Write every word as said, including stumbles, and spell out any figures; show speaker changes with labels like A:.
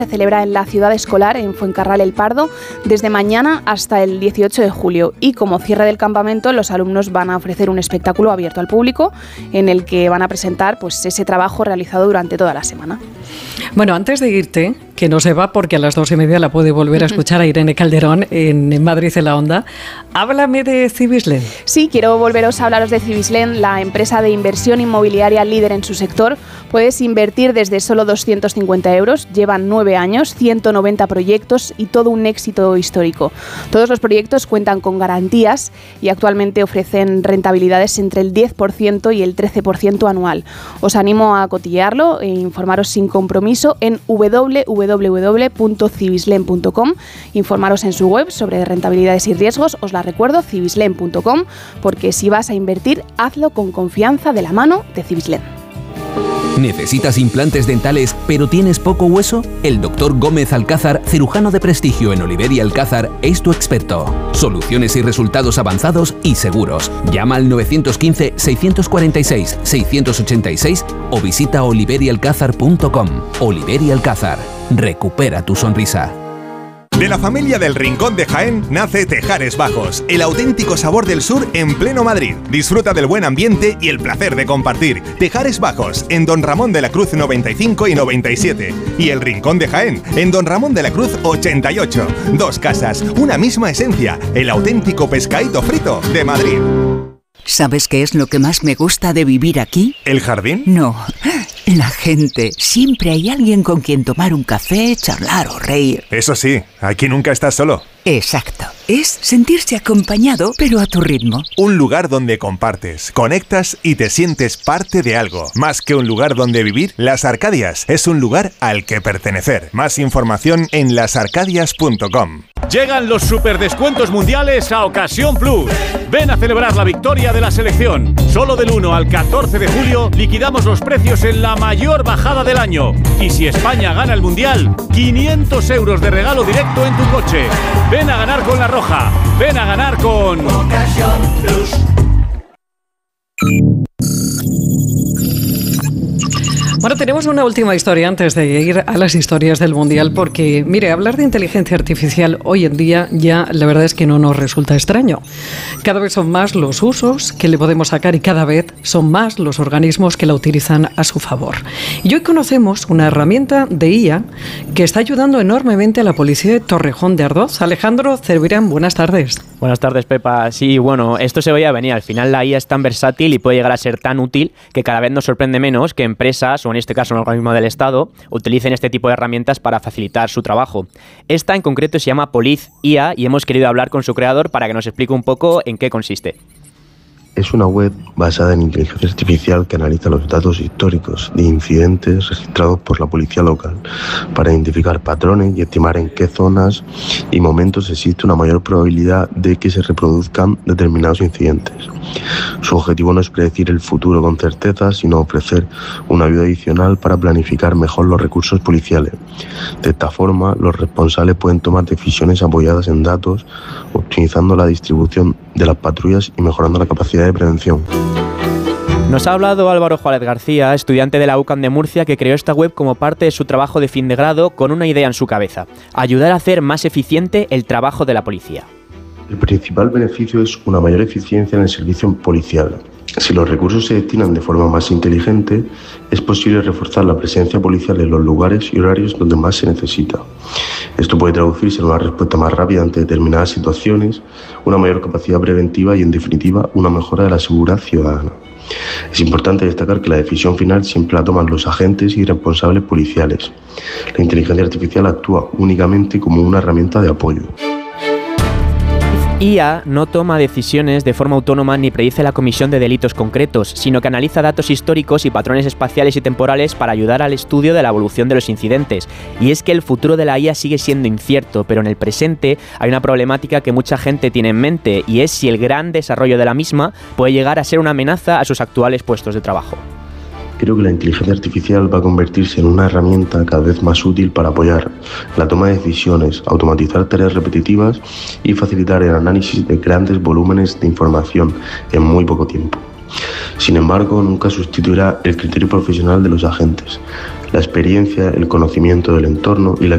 A: Se celebra en la ciudad escolar, en Fuencarral El Pardo, desde mañana hasta el dieciocho de julio. Y como cierre del campamento, los alumnos van a ofrecer un espectáculo abierto al público en el que van a presentar pues, ese trabajo realizado durante toda la semana.
B: Bueno, antes de irte, que no se va porque a las dos y media la puede volver a escuchar a Irene Calderón en Madrid en la Onda, háblame de Cibislen.
A: Sí, quiero volveros a hablaros de Cibislen, la empresa de inversión inmobiliaria líder en su sector. Puedes invertir desde solo doscientos cincuenta euros, llevan nueve años, ciento noventa proyectos y todo un éxito histórico. Todos los proyectos cuentan con garantías y actualmente ofrecen rentabilidades entre el diez por ciento y el trece por ciento anual. Os animo a cotillearlo e informaros sin compromiso en doble u doble u doble u punto cibislen punto com. Informaros en su web sobre rentabilidades y riesgos, os la recuerdo, cibislen punto com, porque si vas a invertir, hazlo con confianza de la mano de Cibislen.
C: ¿Necesitas implantes dentales pero tienes poco hueso? El doctor Gómez Alcázar, cirujano de prestigio en Oliver y Alcázar, es tu experto. Soluciones y resultados avanzados y seguros. Llama al nueve uno cinco, seis cuatro seis, seis ocho seis o visita oliver y alcázar punto com. Oliver y Alcázar. Recupera tu sonrisa.
D: De la familia del Rincón de Jaén nace Tejares Bajos, el auténtico sabor del sur en pleno Madrid. Disfruta del buen ambiente y el placer de compartir. Tejares Bajos, en Don Ramón de la Cruz noventa y cinco y noventa y siete. Y el Rincón de Jaén, en Don Ramón de la Cruz ochenta y ocho. Dos casas, una misma esencia, el auténtico pescadito frito de Madrid.
E: ¿Sabes qué es lo que más me gusta de vivir aquí?
D: ¿El jardín?
E: No, la gente. Siempre hay alguien con quien tomar un café, charlar o reír.
D: Eso sí, aquí nunca estás solo.
E: Exacto. Es sentirse acompañado, pero a tu ritmo.
D: Un lugar donde compartes, conectas y te sientes parte de algo. Más que un lugar donde vivir, Las Arcadias es un lugar al que pertenecer. Más información en las arcadias punto com.
F: Llegan los superdescuentos mundiales a Ocasión Plus. Ven a celebrar la victoria de la selección. Solo del uno al catorce de julio liquidamos los precios en la mayor bajada del año. Y si España gana el mundial, quinientos euros de regalo directo en tu coche. Ven a ganar con La Roja. Ven a ganar con Ocasión Plus.
B: Bueno, tenemos una última historia antes de ir a las historias del Mundial, porque, mire, hablar de inteligencia artificial hoy en día ya la verdad es que no nos resulta extraño. Cada vez son más los usos que le podemos sacar y cada vez son más los organismos que la utilizan a su favor. Y hoy conocemos una herramienta de I A que está ayudando enormemente a la policía de Torrejón de Ardoz. Alejandro Cervirán, buenas tardes.
G: Buenas tardes, Pepa. Sí, bueno, esto se veía venir. Al final la I A es tan versátil y puede llegar a ser tan útil que cada vez nos sorprende menos que empresas, o en este caso un organismo del Estado, utilicen este tipo de herramientas para facilitar su trabajo. Esta en concreto se llama Police I A y hemos querido hablar con su creador para que nos explique un poco en qué consiste.
H: Es una web basada en inteligencia artificial que analiza los datos históricos de incidentes registrados por la policía local para identificar patrones y estimar en qué zonas y momentos existe una mayor probabilidad de que se reproduzcan determinados incidentes. Su objetivo no es predecir el futuro con certeza, sino ofrecer una ayuda adicional para planificar mejor los recursos policiales. De esta forma, los responsables pueden tomar decisiones apoyadas en datos, optimizando la distribución de las patrullas y mejorando la capacidad de prevención.
G: Nos ha hablado Álvaro Juárez García, estudiante de la U C A M de Murcia, que creó esta web como parte de su trabajo de fin de grado con una idea en su cabeza: ayudar a hacer más eficiente el trabajo de la policía.
H: El principal beneficio es una mayor eficiencia en el servicio policial. Si los recursos se destinan de forma más inteligente, es posible reforzar la presencia policial en los lugares y horarios donde más se necesita. Esto puede traducirse en una respuesta más rápida ante determinadas situaciones, una mayor capacidad preventiva y, en definitiva, una mejora de la seguridad ciudadana. Es importante destacar que la decisión final siempre la toman los agentes y responsables policiales. La inteligencia artificial actúa únicamente como una herramienta de apoyo.
G: I A no toma decisiones de forma autónoma ni predice la comisión de delitos concretos, sino que analiza datos históricos y patrones espaciales y temporales para ayudar al estudio de la evolución de los incidentes. Y es que el futuro de la I A sigue siendo incierto, pero en el presente hay una problemática que mucha gente tiene en mente, y es si el gran desarrollo de la misma puede llegar a ser una amenaza a sus actuales puestos de trabajo.
H: Creo que la inteligencia artificial va a convertirse en una herramienta cada vez más útil para apoyar la toma de decisiones, automatizar tareas repetitivas y facilitar el análisis de grandes volúmenes de información en muy poco tiempo. Sin embargo, nunca sustituirá el criterio profesional de los agentes, la experiencia, el conocimiento del entorno y la